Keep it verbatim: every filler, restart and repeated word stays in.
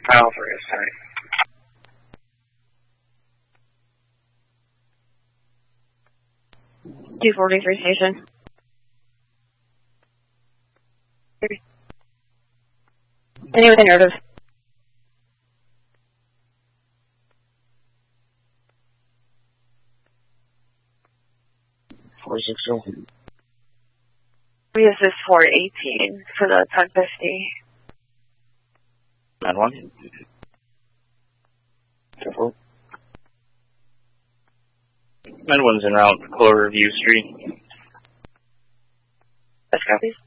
Alvarez, sorry. two forty-three station. Any within narrative? four sixty. This is four eighteen for the ten fifty. nine one. Careful. nine one's en route, Cloverview Street. That's copies.